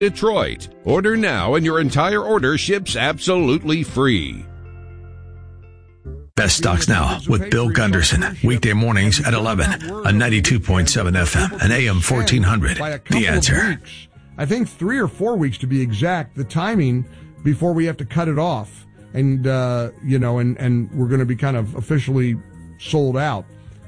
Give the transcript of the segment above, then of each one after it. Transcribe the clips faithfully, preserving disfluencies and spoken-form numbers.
Detroit. Order now and your entire order ships absolutely free. Best Stocks Now with Bill Gunderson. Weekday mornings at eleven on ninety-two point seven F M and A M fourteen hundred. The Answer. Weeks, I think three or four weeks to be exact, the timing before we have to cut it off. And, uh, you know, and, and we're going to be kind of officially sold out.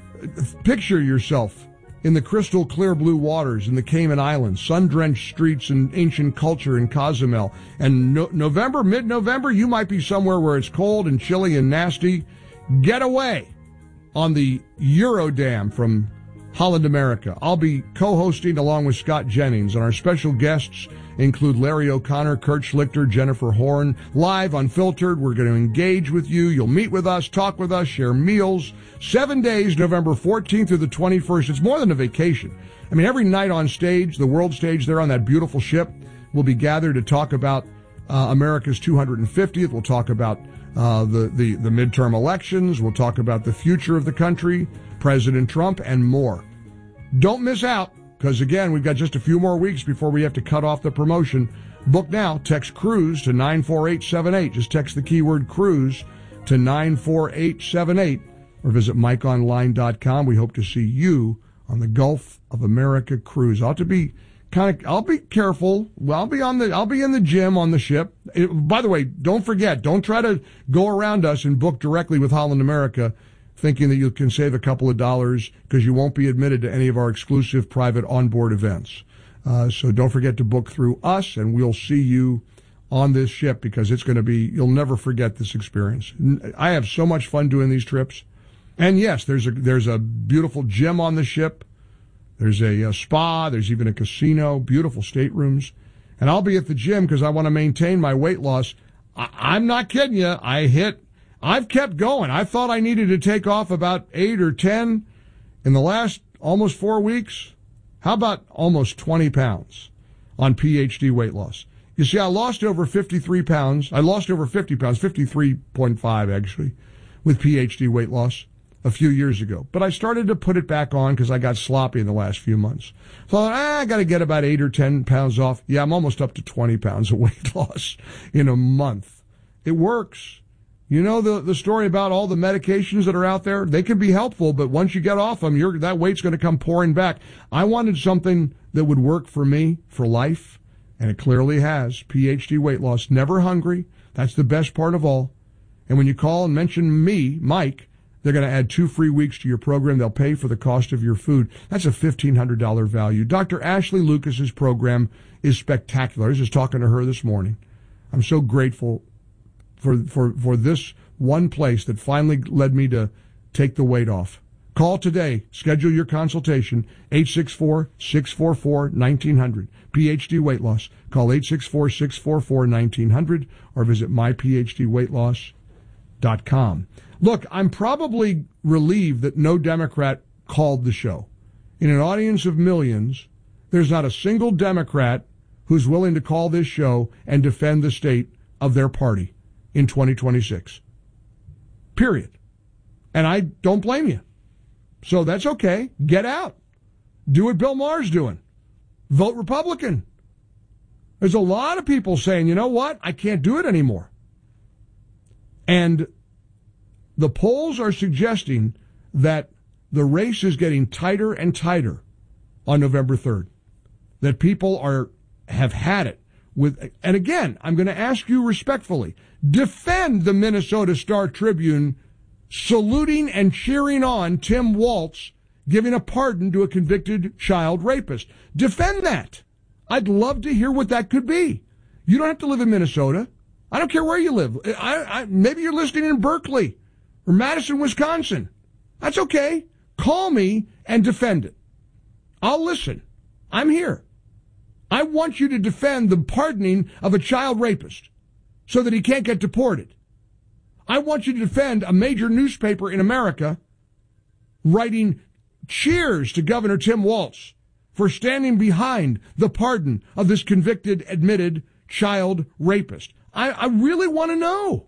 Picture yourself in the crystal clear blue waters in the Cayman Islands, sun-drenched streets and ancient culture in Cozumel. And no, November, mid-November, you might be somewhere where it's cold and chilly and nasty. Get away on the Eurodam from Holland America. I'll be co-hosting along with Scott Jennings, and our special guests include Larry O'Connor, Kurt Schlichter, Jennifer Horn. Live, unfiltered, we're going to engage with you. You'll meet with us, talk with us, share meals. Seven days, November fourteenth through the twenty-first. It's more than a vacation. I mean, every night on stage, the world stage there on that beautiful ship, we'll be gathered to talk about uh, America's two hundred fiftieth. We'll talk about uh, the, the, the midterm elections. We'll talk about the future of the country, President Trump, and more. Don't miss out, because, again, we've got just a few more weeks before we have to cut off the promotion. Book now. Text CRUISE to nine four eight seven eight. Just text the keyword CRUISE to nine four eight seven eight or visit mike online dot com. We hope to see you on the Gulf of America cruise. I'll have to be kind of, I'll be careful. Well, I'll be on the, I'll be in the gym on the ship. It, by the way, don't forget, don't try to go around us and book directly with Holland America thinking that you can save a couple of dollars, because you won't be admitted to any of our exclusive private onboard events. Uh, so don't forget to book through us, and we'll see you on this ship, because it's going to be, you'll never forget this experience. I have so much fun doing these trips. And yes, there's a, there's a beautiful gym on the ship. There's a, a spa. There's even a casino, beautiful staterooms. And I'll be at the gym because I want to maintain my weight loss. I, I'm not kidding you. I hit, I've kept going. I thought I needed to take off about eight or ten in the last almost four weeks. How about almost twenty pounds on P H D weight loss? You see, I lost over fifty-three pounds. I lost over fifty pounds, fifty-three point five actually, with P H D weight loss a few years ago. But I started to put it back on because I got sloppy in the last few months. So I thought, ah, I got to get about eight or ten pounds off. Yeah, I'm almost up to twenty pounds of weight loss in a month. It works. You know the the story about all the medications that are out there? They can be helpful, but once you get off them, you're, that weight's going to come pouring back. I wanted something that would work for me for life, and it clearly has. P H D weight loss, never hungry. That's the best part of all. And when you call and mention me, Mike, they're going to add two free weeks to your program. They'll pay for the cost of your food. That's a fifteen hundred dollars value. Doctor Ashley Lucas's program is spectacular. I was just talking to her this morning. I'm so grateful for, for, for this one place that finally led me to take the weight off. Call today. Schedule your consultation. eight six four, six four four, one nine zero zero. P H D weight loss. Call eight six four, six four four, one nine zero zero or visit my p h d weight loss dot com. Look, I'm probably relieved that no Democrat called the show. In an audience of millions, there's not a single Democrat who's willing to call this show and defend the state of their party in twenty twenty-six. Period. And I don't blame you. So that's okay. Get out. Do what Bill Maher's doing. Vote Republican. There's a lot of people saying, you know what? I can't do it anymore. And the polls are suggesting that the race is getting tighter and tighter on November third. That people are have had it with, and again, I'm going to ask you respectfully, defend the Minnesota Star Tribune saluting and cheering on Tim Walz giving a pardon to a convicted child rapist. Defend that. I'd love to hear what that could be. You don't have to live in Minnesota. I don't care where you live. I, I, maybe you're listening in Berkeley or Madison, Wisconsin. That's okay. Call me and defend it. I'll listen. I'm here. I want you to defend the pardoning of a child rapist so that he can't get deported. I want you to defend a major newspaper in America writing cheers to Governor Tim Walz for standing behind the pardon of this convicted, admitted child rapist. I, I really want to know.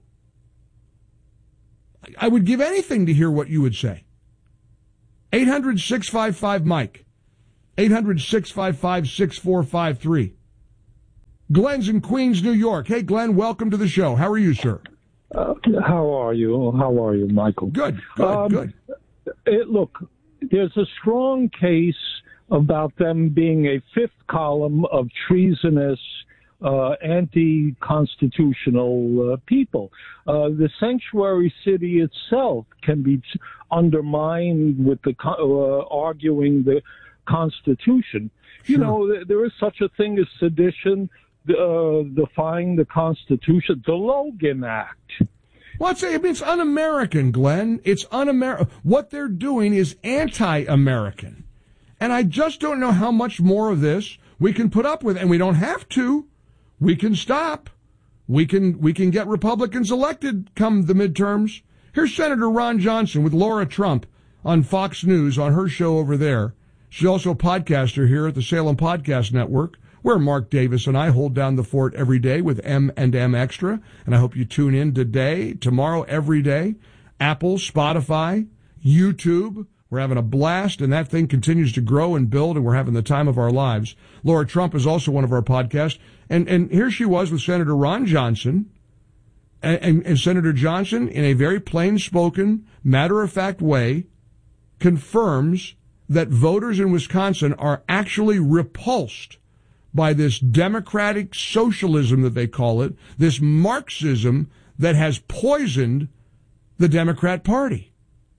I would give anything to hear what you would say. eight hundred, six five five, Mike. eight hundred, six five five, six four five three. Glenn's in Queens, New York. Hey, Glenn, welcome to the show. How are you, sir? Uh, how are you? How are you, Michael? Good, good, um, good. It, look, there's a strong case about them being a fifth column of treasonous, uh, anti-constitutional uh, people. Uh, the sanctuary city itself can be undermined with the uh, arguing the Constitution. Sure. You know, there is such a thing as sedition, uh, defying the Constitution, the Logan Act. Well, it's, I mean, it's un-American, Glenn. It's un-American. What they're doing is anti-American. And I just don't know how much more of this we can put up with. And we don't have to. We can stop. We can, we can get Republicans elected come the midterms. Here's Senator Ron Johnson with Laura Trump on Fox News on her show over there. She's also a podcaster here at the Salem Podcast Network, where Mark Davis and I hold down the fort every day with M and M Extra. And I hope you tune in today, tomorrow, every day. Apple, Spotify, YouTube. We're having a blast, and that thing continues to grow and build, and we're having the time of our lives. Laura Trump is also one of our podcasts. And, and here she was with Senator Ron Johnson. And, and, and Senator Johnson, in a very plain-spoken, matter-of-fact way, confirms that voters in Wisconsin are actually repulsed by this democratic socialism that they call it, this Marxism that has poisoned the Democrat Party.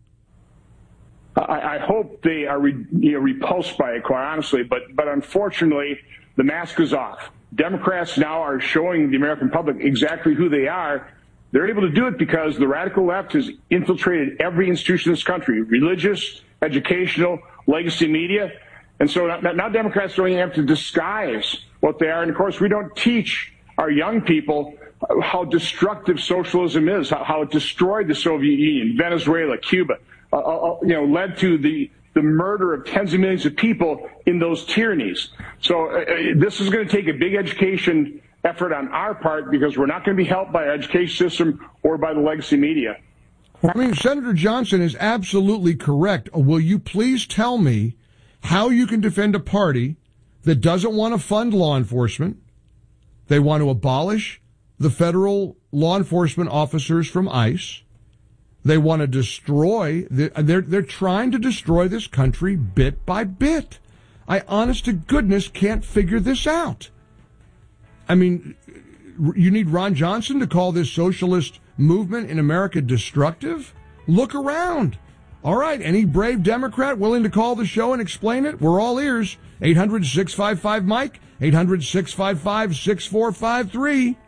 I, I hope they are re, you know, repulsed by it, quite honestly, but, but unfortunately, the mask is off. Democrats now are showing the American public exactly who they are. They're able to do it because the radical left has infiltrated every institution in this country, religious, educational, legacy media. And so now, now Democrats don't even have to disguise what they are. And, of course, we don't teach our young people how destructive socialism is, how, how it destroyed the Soviet Union, Venezuela, Cuba, uh, uh, you know, led to the, the murder of tens of millions of people in those tyrannies. So uh, this is going to take a big education effort on our part because we're not going to be helped by our education system or by the legacy media. I mean, Senator Johnson is absolutely correct. Will you please tell me how you can defend a party that doesn't want to fund law enforcement? They want to abolish the federal law enforcement officers from ICE. They want to destroy, the, they're, they're trying to destroy this country bit by bit. I, honest to goodness, can't figure this out. I mean, you need Ron Johnson to call this socialist movement in America destructive? Look around. All right, any brave Democrat willing to call the show and explain it? We're all ears. eight hundred, six five five, Mike, eight hundred, six five five, six four five three.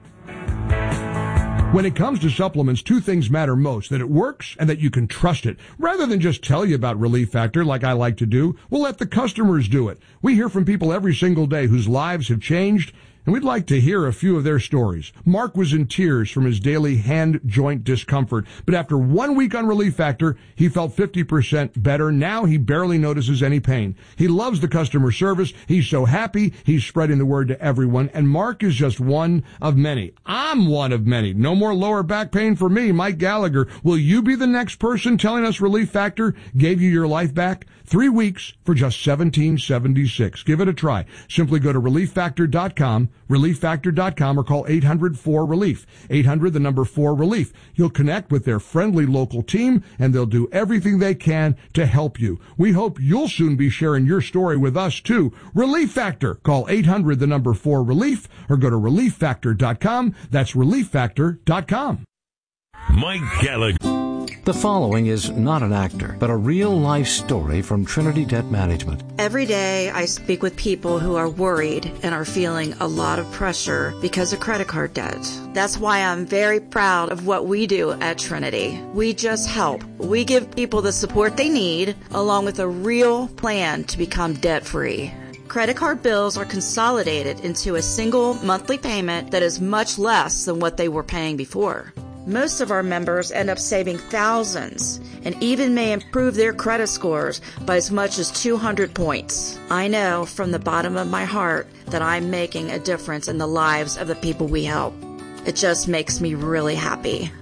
When it comes to supplements, two things matter most, that it works and that you can trust it. Rather than just tell you about Relief Factor like I like to do, we'll let the customers do it. We hear from people every single day whose lives have changed, and we'd like to hear a few of their stories. Mark was in tears from his daily hand joint discomfort, but after one week on Relief Factor, he felt fifty percent better. Now he barely notices any pain. He loves the customer service. He's so happy. He's spreading the word to everyone, and Mark is just one of many. I'm one of many. No more lower back pain for me, Mike Gallagher. Will you be the next person telling us Relief Factor gave you your life back? Three weeks for just seventeen seventy-six. Give it a try. Simply go to relief factor dot com, relief factor dot com, or call eight hundred four relief. eight hundred, the number four, relief. You'll connect with their friendly local team, and they'll do everything they can to help you. We hope you'll soon be sharing your story with us, too. Relief Factor. Call eight hundred, the number four, relief, or go to relief factor dot com. That's relief factor dot com. Mike Gallagher. The following is not an actor, but a real-life story from Trinity Debt Management. Every day I speak with people who are worried and are feeling a lot of pressure because of credit card debt. That's why I'm very proud of what we do at Trinity. We just help. We give people the support they need, along with a real plan to become debt-free. Credit card bills are consolidated into a single monthly payment that is much less than what they were paying before. Most of our members end up saving thousands and even may improve their credit scores by as much as two hundred points. I know from the bottom of my heart that I'm making a difference in the lives of the people we help. It just makes me really happy.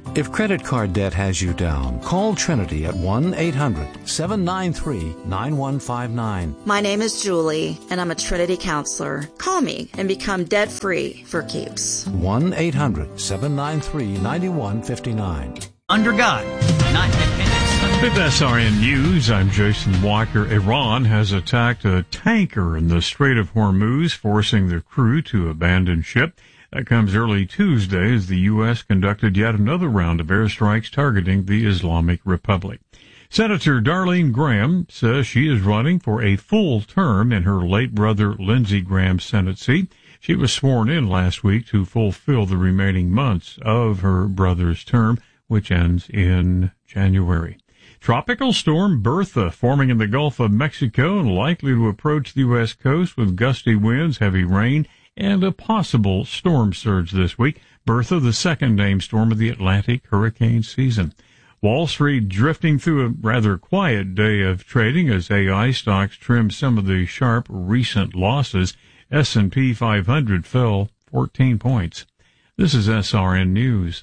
If credit card debt has you down, call Trinity at one eight hundred seven nine three nine one five nine. My name is Julie, and I'm a Trinity counselor. Call me and become debt-free for keeps. one eight hundred seven nine three nine one five nine. Under God, not independent. With S R N News, I'm Jason Walker. Iran has attacked a tanker in the Strait of Hormuz, forcing the crew to abandon ship. That comes early Tuesday as the U S conducted yet another round of airstrikes targeting the Islamic Republic. Senator Darlene Graham says she is running for a full term in her late brother Lindsey Graham's Senate seat. She was sworn in last week to fulfill the remaining months of her brother's term, which ends in January. Tropical storm Bertha forming in the Gulf of Mexico and likely to approach the U S coast with gusty winds, heavy rain, and a possible storm surge this week. Bertha, the second named storm of the Atlantic hurricane season. Wall Street drifting through a rather quiet day of trading as A I stocks trimmed some of the sharp recent losses. S and P five hundred fell fourteen points. This is S R N News.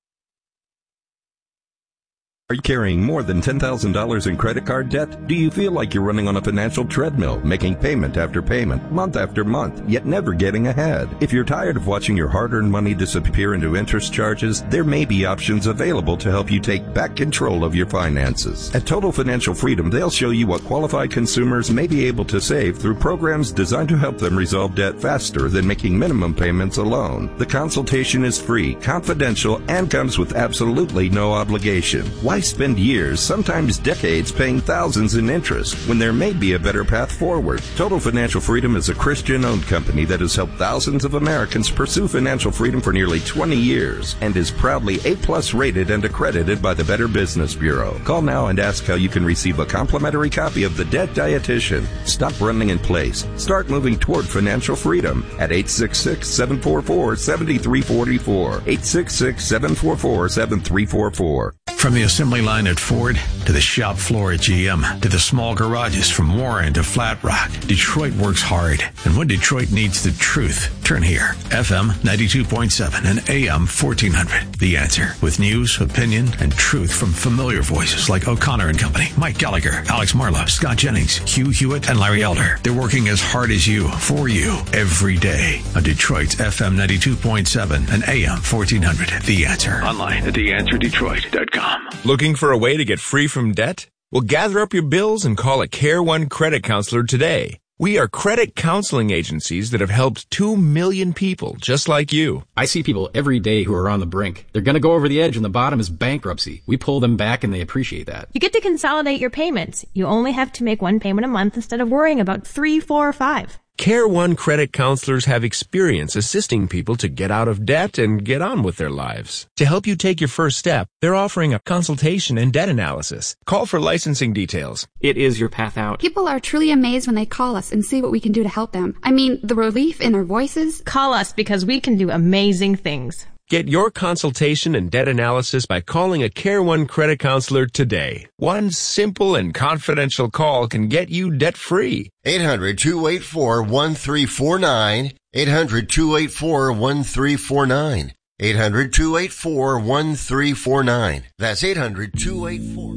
Are you carrying more than ten thousand dollars in credit card debt? Do you feel like you're running on a financial treadmill, making payment after payment, month after month, yet never getting ahead? If you're tired of watching your hard-earned money disappear into interest charges, there may be options available to help you take back control of your finances. At Total Financial Freedom, they'll show you what qualified consumers may be able to save through programs designed to help them resolve debt faster than making minimum payments alone. The consultation is free, confidential, and comes with absolutely no obligation. Why spend years, sometimes decades, paying thousands in interest when there may be a better path forward? Total Financial Freedom is a Christian-owned company that has helped thousands of Americans pursue financial freedom for nearly twenty years and is proudly A-plus rated and accredited by the Better Business Bureau. Call now and ask how you can receive a complimentary copy of The Debt Dietitian. Stop running in place. Start moving toward financial freedom at eight six six, seven four four, seven three four four. eight six six, seven four four, seven three four four. From the assembly line at Ford to the shop floor at G M to the small garages from Warren to Flat Rock, Detroit works hard. And when Detroit needs the truth, turn here. F M ninety-two point seven and A M fourteen hundred. The Answer. With news, opinion, and truth from familiar voices like O'Connor and Company, Mike Gallagher, Alex Marlowe, Scott Jennings, Hugh Hewitt, and Larry Elder. They're working as hard as you, for you, every day on Detroit's F M ninety-two point seven and A M fourteen hundred. The Answer. Online at the answer detroit dot com. Looking for a way to get free from debt? Well, gather up your bills and call a Care One credit counselor today. We are credit counseling agencies that have helped two million people just like you. I see people every day who are on the brink. They're going to go over the edge and the bottom is bankruptcy. We pull them back and they appreciate that. You get to consolidate your payments. You only have to make one payment a month instead of worrying about three, four, or five. Care One credit counselors have experience assisting people to get out of debt and get on with their lives. To help you take your first step, they're offering a consultation and debt analysis. Call for licensing details. It is your path out. People are truly amazed when they call us and see what we can do to help them. I mean, the relief in their voices. Call us because we can do amazing things. Get your consultation and debt analysis by calling a Care One credit counselor today. One simple and confidential call can get you debt-free. eight hundred, two eight four, one three four nine. eight hundred, two eight four, one three four nine. eight hundred, two eight four, one three four nine. That's eight hundred, two eight four.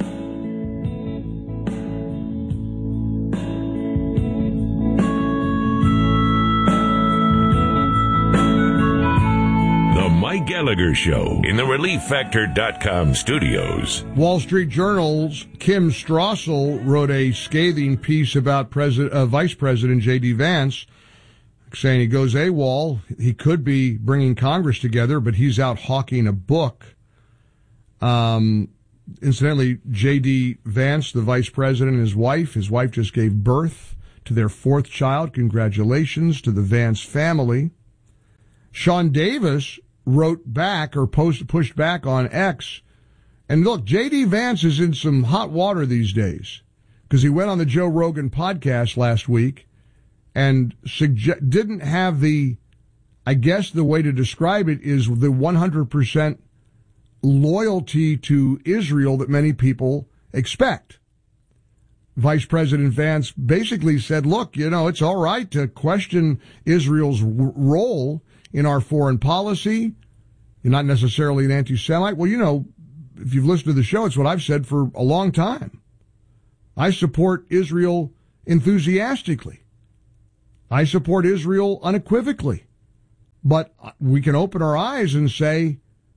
Mike Gallagher Show in the relief factor dot com studios. Wall Street Journal's Kim Strassel wrote a scathing piece about President, uh, Vice President J D. Vance, saying he goes AWOL. He could be bringing Congress together, but he's out hawking a book. Um, incidentally, J D. Vance, the Vice President, and his wife, his wife just gave birth to their fourth child. Congratulations to the Vance family. Sean Davis wrote back or post, pushed back on X. And look, J D. Vance is in some hot water these days because he went on the Joe Rogan podcast last week and suge- didn't have the, I guess the way to describe it is the one hundred percent loyalty to Israel that many people expect. Vice President Vance basically said, look, you know, it's all right to question Israel's w- role in our foreign policy. You're not necessarily an anti-Semite. Well, you know, if you've listened to the show, it's what I've said for a long time. I support Israel enthusiastically. I support Israel unequivocally. But we can open our eyes and say,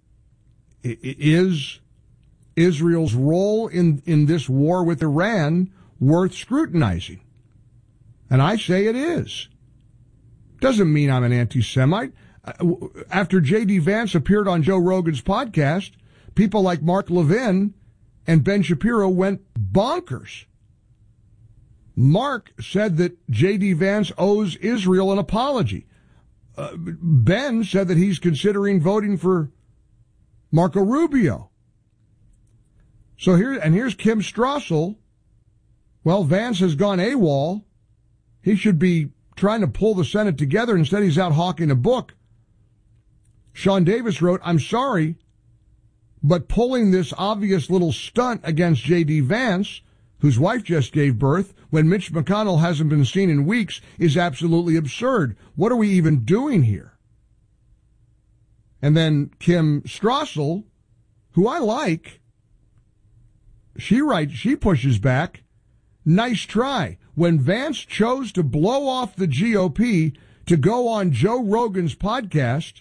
is Israel's role in, in this war with Iran worth scrutinizing? And I say it is. Doesn't mean I'm an anti-Semite. After J D. Vance appeared on Joe Rogan's podcast, people like Mark Levin and Ben Shapiro went bonkers. Mark said that J D. Vance owes Israel an apology. Uh, Ben said that he's considering voting for Marco Rubio. So here, and here's Kim Strassel. Well, Vance has gone AWOL. He should be trying to pull the Senate together. Instead, he's out hawking a book. Sean Davis wrote, I'm sorry, but pulling this obvious little stunt against J D. Vance, whose wife just gave birth, when Mitch McConnell hasn't been seen in weeks, is absolutely absurd. What are we even doing here? And then Kim Strassel, who I like, she writes, she pushes back. Nice try. When Vance chose to blow off the G O P to go on Joe Rogan's podcast,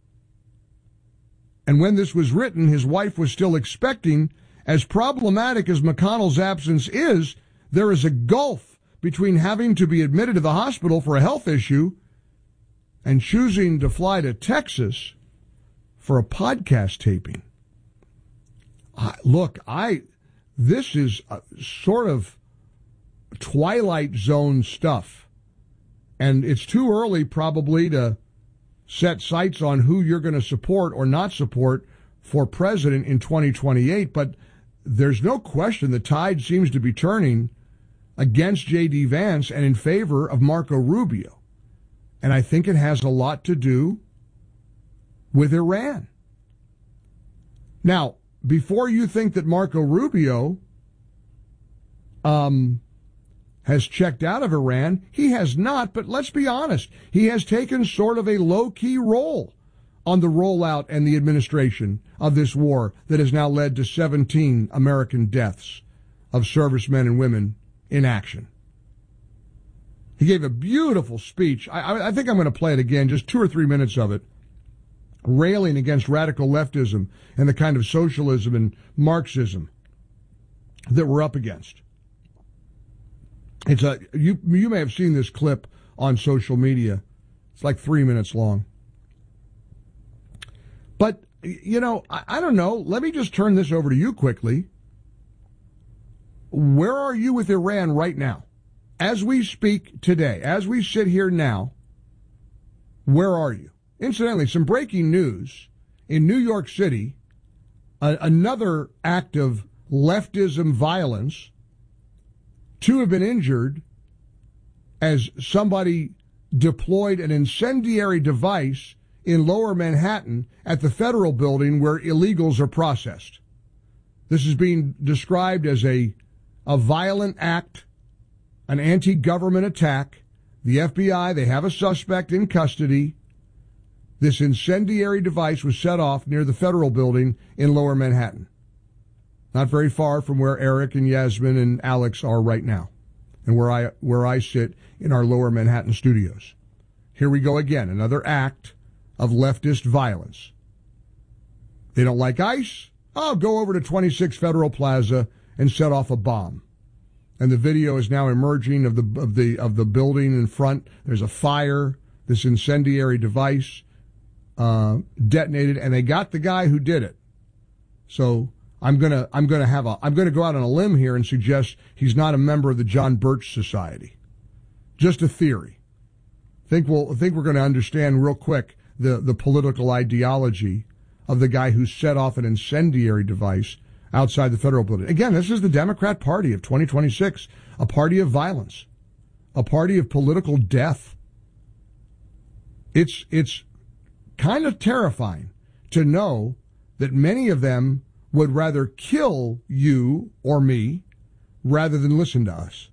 and when this was written, his wife was still expecting, as problematic as McConnell's absence is, there is a gulf between having to be admitted to the hospital for a health issue and choosing to fly to Texas for a podcast taping. I, look, I this is a sort of Twilight Zone stuff, and it's too early probably to set sights on who you're going to support or not support for president in twenty twenty-eight, but there's no question the tide seems to be turning against J D. Vance and in favor of Marco Rubio. And I think it has a lot to do with Iran. Now, before you think that Marco Rubio um, has checked out of Iran, he has not, but let's be honest, he has taken sort of a low-key role on the rollout and the administration of this war that has now led to seventeen American deaths of servicemen and women in action. He gave a beautiful speech. I, I think I'm going to play it again, just two or three minutes of it, railing against radical leftism and the kind of socialism and Marxism that we're up against. It's a you you may have seen this clip on social media. It's like three minutes long. But, you know, I, I don't know. Let me just turn this over to you quickly. Where are you with Iran right now? As we speak today, as we sit here now, where are you? Incidentally, some breaking news. In New York City, a, another act of leftism violence. Two have been injured as somebody deployed an incendiary device in Lower Manhattan at the federal building where illegals are processed. This is being described as a, a violent act, an anti-government attack. The F B I, they have a suspect in custody. This incendiary device was set off near the federal building in Lower Manhattan. Not very far from where Eric and Yasmin and Alex are right now, and where I where I sit in our Lower Manhattan studios. Here we go again, another act of leftist violence. They don't like ICE? Oh, go over to twenty-six Federal Plaza and set off a bomb. And the video is now emerging of the of the of the building in front. There's a fire. This incendiary device uh, detonated, and they got the guy who did it. So I'm gonna I'm gonna have a I'm gonna go out on a limb here and suggest he's not a member of the John Birch Society. Just a theory. Think we'll think we're going to understand real quick the the political ideology of the guy who set off an incendiary device outside the federal building. Again, this is the Democrat Party of twenty twenty-six, a party of violence, a party of political death. It's it's kind of terrifying to know that many of them would rather kill you or me rather than listen to us.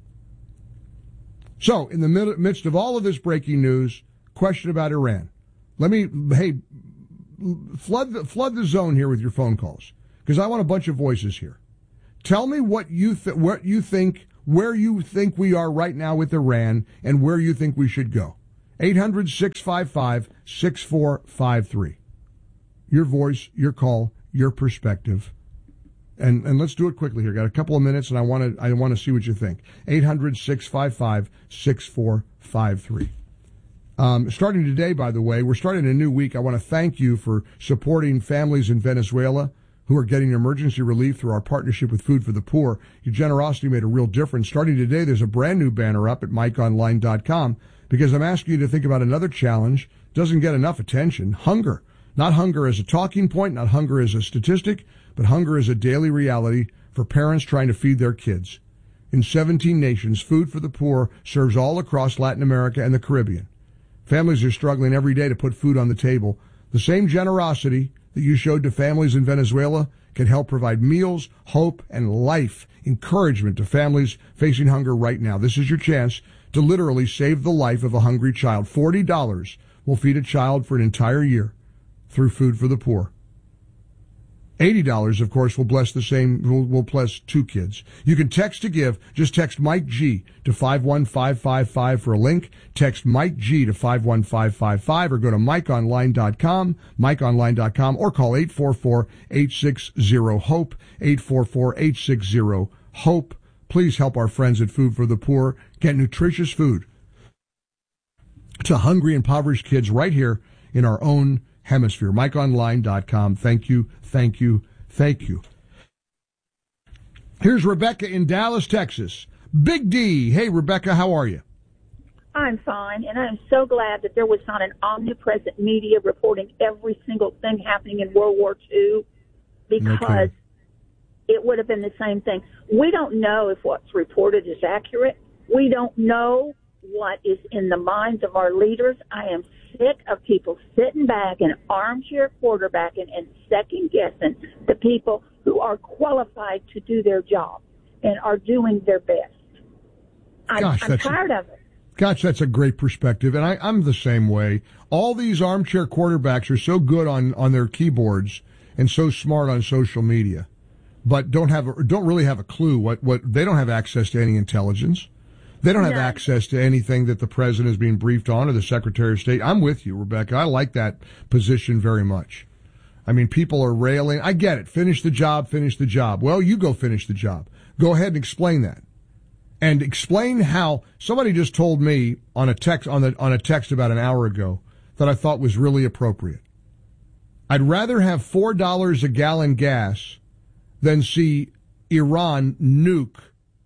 So, in the midst of all of this breaking news, question about Iran. Let me, hey, flood the, flood the zone here with your phone calls, because I want a bunch of voices here. Tell me what you th- what you think, where you think we are right now with Iran, and where you think we should go. eight hundred, six five five, six four five three. Your voice, your call, your perspective. And and let's do it quickly here. Got a couple of minutes, and I want to I want to see what you think. eight hundred, six five five, six four five three. Um, starting today, by the way, we're starting a new week. I want to thank you for supporting families in Venezuela who are getting emergency relief through our partnership with Food for the Poor. Your generosity made a real difference. Starting today, there's a brand new banner up at mike online dot com, because I'm asking you to think about another challenge. Doesn't get enough attention. Hunger. Not hunger as a talking point, not hunger as a statistic, but hunger is a daily reality for parents trying to feed their kids. In seventeen nations, Food for the Poor serves all across Latin America and the Caribbean. Families are struggling every day to put food on the table. The same generosity that you showed to families in Venezuela can help provide meals, hope, and life, encouragement to families facing hunger right now. This is your chance to literally save the life of a hungry child. forty dollars will feed a child for an entire year through Food for the Poor. eighty dollars, of course, will bless the same, will, will bless two kids. You can text to give. Just text Mike G to five one five five five for a link. Text Mike G to five one five five five or go to mike online dot com, mike online dot com, or call eight four four, eight six zero, HOPE, eight four four, eight six zero, HOPE. Please help our friends at Food for the Poor get nutritious food to hungry, impoverished kids right here in our own hemisphere. mike online dot com. Thank you, thank you, thank you. Here's Rebecca in Dallas, Texas. Big D. Hey, Rebecca, how are you? I'm fine, and I'm so glad that there was not an omnipresent media reporting every single thing happening in World War Two, because okay. it would have been the same thing. We don't know if what's reported is accurate. We don't know what is in the minds of our leaders. I am sick of people sitting back and armchair quarterbacking and second guessing the people who are qualified to do their job and are doing their best. I'm, Gosh, I'm tired a, of it. Gosh, that's a great perspective, and I, I'm the same way. All these armchair quarterbacks are so good on, on their keyboards and so smart on social media, but don't have a, don't really have a clue what, what they don't have access to any intelligence. They don't have no. access to anything that the president is being briefed on or the Secretary of State. I'm with you, Rebecca. I like that position very much. I mean, people are railing. I get it. Finish the job, finish the job. Well, you go finish the job. Go ahead and explain that. And explain how somebody just told me on a text on the on a text about an hour ago that I thought was really appropriate. I'd rather have four dollars a gallon gas than see Iran nuke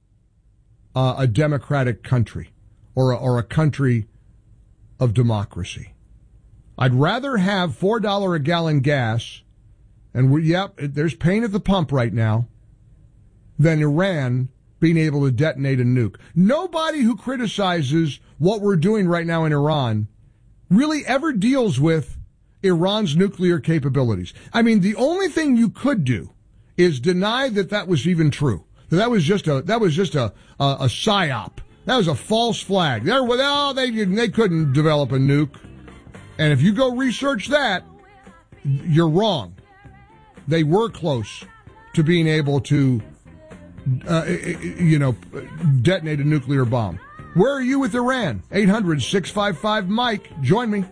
Uh, a democratic country or a, or a country of democracy. I'd rather have four dollars a gallon gas, and we, yep, there's pain at the pump right now, than Iran being able to detonate a nuke. Nobody who criticizes what we're doing right now in Iran really ever deals with Iran's nuclear capabilities. I mean, the only thing you could do is deny that that was even true. That was just a that was just a a, a psyop. That was a false flag. There, well, they didn't. They couldn't develop a nuke. And if you go research that, you're wrong. They were close to being able to, uh, you know, detonate a nuclear bomb. Where are you with Iran? eight hundred, six five five, Mike. Join me.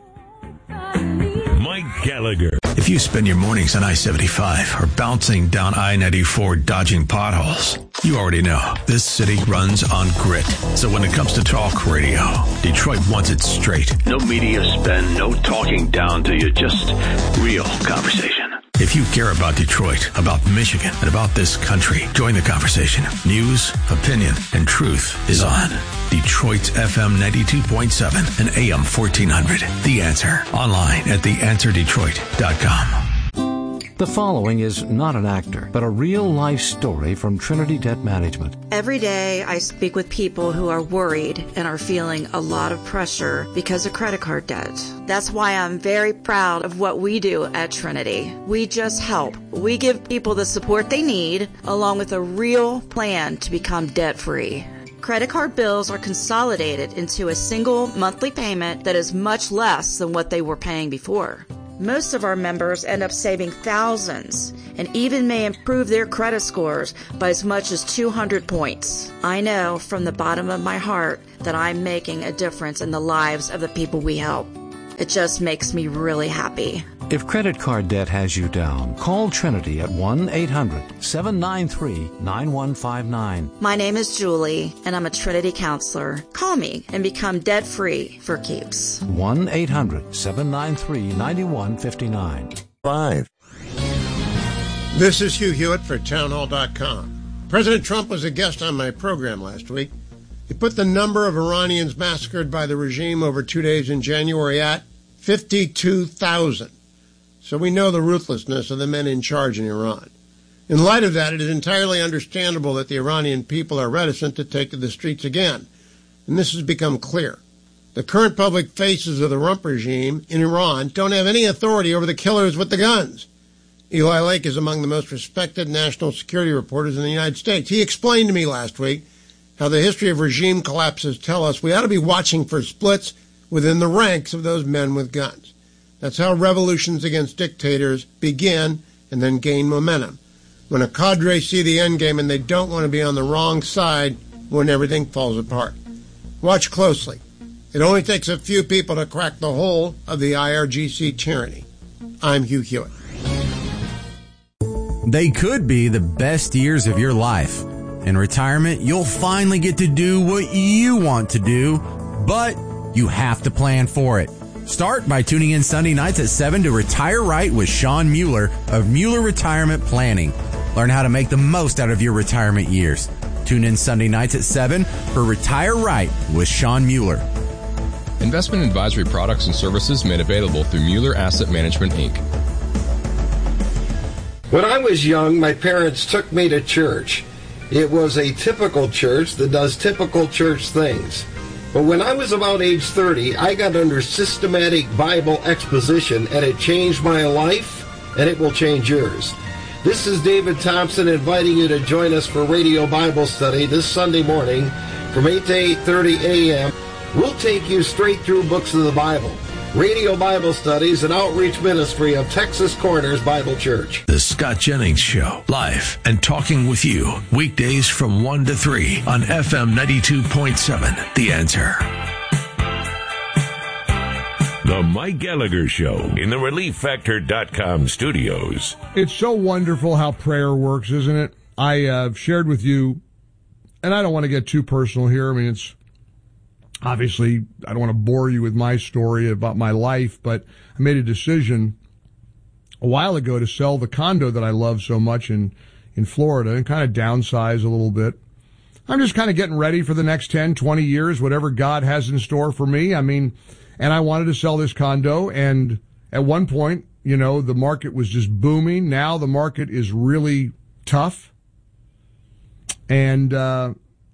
Mike Gallagher. If you spend your mornings on I seventy-five or bouncing down I ninety-four dodging potholes, you already know this city runs on grit. So when it comes to talk radio, Detroit wants it straight. No media spin, no talking down to you, just real conversation. If you care about Detroit, about Michigan, and about this country, join the conversation. News, opinion, and truth is on. Detroit's F M ninety-two point seven and A M fourteen hundred. The Answer. Online at the answer detroit dot com. The following is not an actor, but a real-life story from Trinity Debt Management. Every day I speak with people who are worried and are feeling a lot of pressure because of credit card debt. That's why I'm very proud of what we do at Trinity. We just help. We give people the support they need, along with a real plan to become debt-free. Credit card bills are consolidated into a single monthly payment that is much less than what they were paying before. Most of our members end up saving thousands and even may improve their credit scores by as much as two hundred points. I know from the bottom of my heart that I'm making a difference in the lives of the people we help. It just makes me really happy. If credit card debt has you down, call Trinity at one eight hundred seven nine three nine one five nine. My name is Julie, and I'm a Trinity counselor. Call me and become debt-free for keeps. one eight hundred seven nine three nine one five nine. Five. This is Hugh Hewitt for townhall dot com. President Trump was a guest on my program last week. He put the number of Iranians massacred by the regime over two days in January at fifty-two thousand. So we know the ruthlessness of the men in charge in Iran. In light of that, it is entirely understandable that the Iranian people are reticent to take to the streets again. And this has become clear. The current public faces of the rump regime in Iran don't have any authority over the killers with the guns. Eli Lake is among the most respected national security reporters in the United States. He explained to me last week how the history of regime collapses tell us we ought to be watching for splits within the ranks of those men with guns. That's how revolutions against dictators begin and then gain momentum. When a cadre see the end game and they don't want to be on the wrong side when everything falls apart. Watch closely. It only takes a few people to crack the whole of the I R G C tyranny. I'm Hugh Hewitt. They could be the best years of your life. In retirement, you'll finally get to do what you want to do, but you have to plan for it. Start by tuning in Sunday nights at seven to Retire Right with Sean Mueller of Mueller Retirement Planning. Learn how to make the most out of your retirement years. Tune in Sunday nights at seven for Retire Right with Sean Mueller. Investment advisory products and services made available through Mueller Asset Management, Incorporated. When I was young, my parents took me to church. It was a typical church that does typical church things. But when I was about age thirty, I got under systematic Bible exposition, and it changed my life, and it will change yours. This is David Thompson inviting you to join us for Radio Bible Study this Sunday morning from eight to eight thirty a.m. We'll take you straight through books of the Bible. Radio Bible Studies, an outreach ministry of Texas Corners Bible Church. The Scott Jennings Show, live and talking with you, weekdays from one to three on F M ninety-two point seven, The Answer. The Mike Gallagher Show in the Relief Factor dot com studios. It's so wonderful how prayer works, isn't it? I uh, shared with you, and I don't want to get too personal here. I mean, it's obviously, I don't want to bore you with my story about my life, but I made a decision a while ago to sell the condo that I love so much in, in Florida and kind of downsize a little bit. I'm just kind of getting ready for the next ten, twenty years, whatever God has in store for me. I mean, and I wanted to sell this condo, and at one point, you know, the market was just booming. Now the market is really tough. And, uh,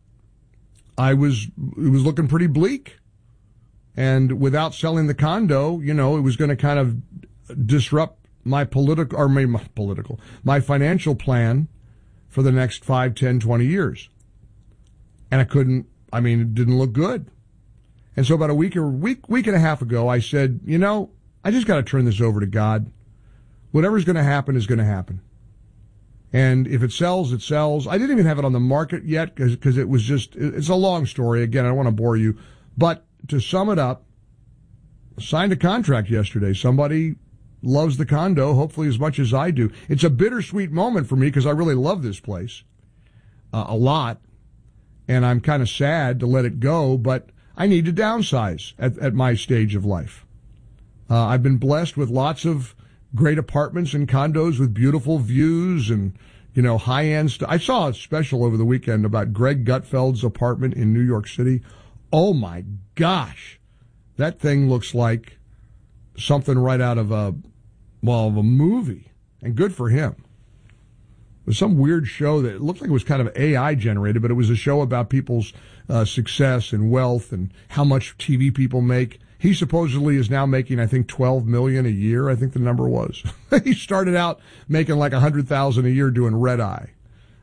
I was, it was looking pretty bleak. And without selling the condo, you know, it was going to kind of disrupt my political, or my, my political, my financial plan for the next five, ten, twenty years. And I couldn't, I mean, it didn't look good. And so about a week or week, week and a half ago, I said, you know, I just got to turn this over to God. Whatever's going to happen is going to happen. And if it sells, it sells. I didn't even have it on the market yet because it was just, it's a long story. Again, I don't want to bore you. But to sum it up, signed a contract yesterday. Somebody loves the condo, hopefully as much as I do. It's a bittersweet moment for me because I really love this place uh, a lot. And I'm kind of sad to let it go, but I need to downsize at, at my stage of life. Uh, I've been blessed with lots of great apartments and condos with beautiful views and, you know, high-end stuff. I saw a special over the weekend about Greg Gutfeld's apartment in New York City. Oh, my gosh. That thing looks like something right out of a, well, of a movie. And good for him. It was some weird show that it looked like it was kind of A I generated, but it was a show about people's uh, success and wealth and how much T V people make. He supposedly is now making, I think, twelve million dollars a year, I think the number was. He started out making like one hundred thousand dollars a year doing red eye.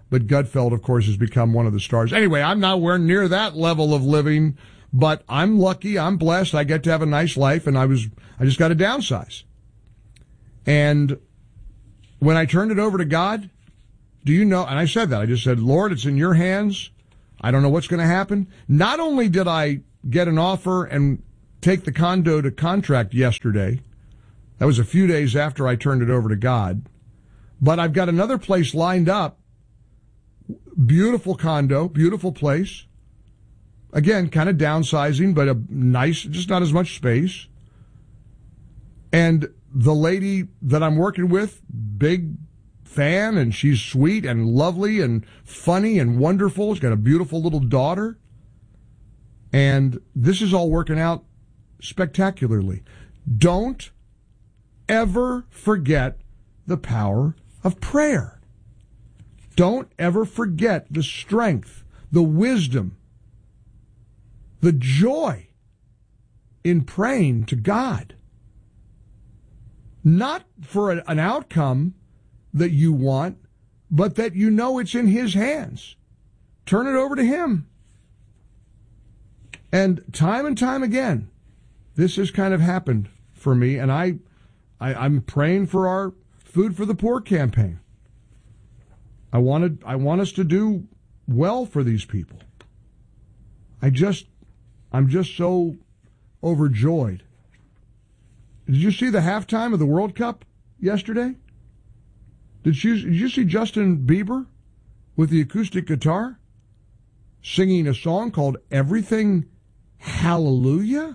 But Gutfeld, of course, has become one of the stars. Anyway, I'm nowhere near that level of living, but I'm lucky, I'm blessed, I get to have a nice life, and I was, I just got to downsize. And when I turned it over to God, do you know, and I said that, I just said, Lord, it's in your hands. I don't know what's going to happen. Not only did I get an offer and take the condo to contract yesterday, that was a few days after I turned it over to God, but I've got another place lined up. Beautiful condo, beautiful place. Again, kind of downsizing, but a nice, just not as much space. And the lady that I'm working with, big fan, and she's sweet and lovely and funny and wonderful. She's got a beautiful little daughter. And this is all working out spectacularly. Don't ever forget the power of prayer. Don't ever forget the strength, the wisdom, the joy in praying to God. Not for an outcome that you want, but that you know it's in His hands. Turn it over to Him. And time and time again, this has kind of happened for me, and I, I I'm praying for our Food for the Poor campaign. I wanted I want us to do well for these people. I just I'm just so overjoyed. Did you see the halftime of the World Cup yesterday? Did you did you see Justin Bieber with the acoustic guitar singing a song called Everything Hallelujah?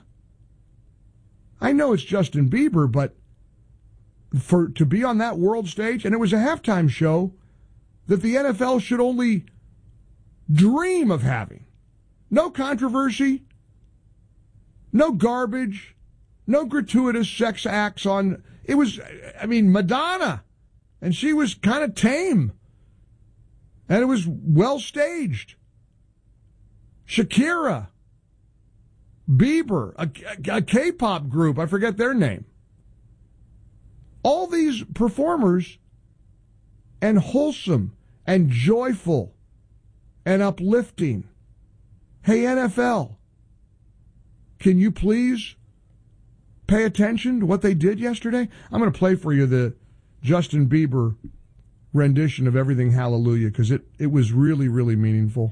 I know it's Justin Bieber, but for to be on that world stage, and it was a halftime show that the N F L should only dream of having. No controversy, no garbage, no gratuitous sex acts on. It was, I mean, Madonna, and she was kind of tame, and it was well staged. Shakira, Bieber, a, a K-pop group, I forget their name. All these performers, and wholesome and joyful and uplifting. Hey, N F L, can you please pay attention to what they did yesterday? I'm going to play for you the Justin Bieber rendition of Everything Hallelujah, because it, it was really, really meaningful.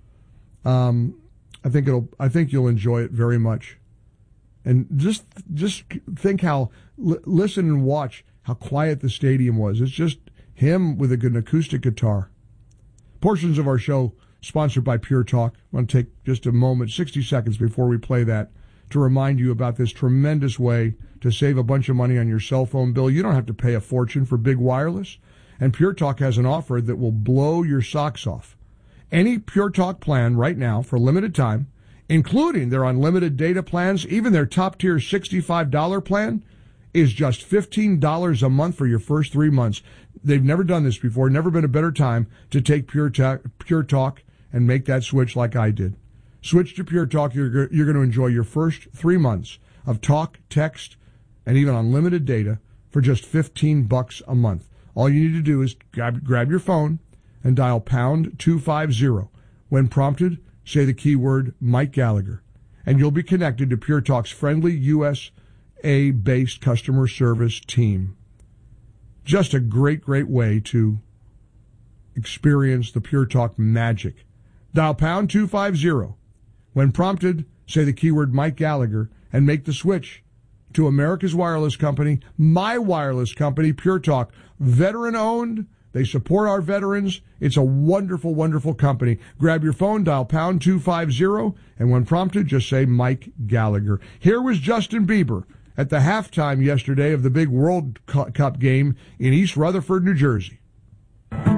Um, I think it'll. I think you'll enjoy it very much. And just just think how, l- listen and watch how quiet the stadium was. It's just him with an acoustic guitar. Portions of our show sponsored by Pure Talk. I want to take just a moment, sixty seconds before we play that, to remind you about this tremendous way to save a bunch of money on your cell phone bill. You don't have to pay a fortune for big wireless. And Pure Talk has an offer that will blow your socks off. Any Pure Talk plan right now for limited time, including their unlimited data plans, even their top-tier sixty-five dollars plan, is just fifteen dollars a month for your first three months. They've never done this before, never been a better time to take Pure, Ta- Pure Talk and make that switch like I did. Switch to Pure Talk. You're, you're going to enjoy your first three months of talk, text, and even unlimited data for just fifteen bucks a month. All you need to do is grab, grab your phone and dial pound two fifty. When prompted, say the keyword Mike Gallagher, and you'll be connected to Pure Talk's friendly U S A-based customer service team. Just a great, great way to experience the Pure Talk magic. Dial pound two fifty. When prompted, say the keyword Mike Gallagher and make the switch to America's wireless company, my wireless company, Pure Talk. Veteran-owned. They support our veterans. It's a wonderful, wonderful company. Grab your phone, dial pound two fifty, and when prompted, just say Mike Gallagher. Here was Justin Bieber at the halftime yesterday of the big World Cup game in East Rutherford, New Jersey.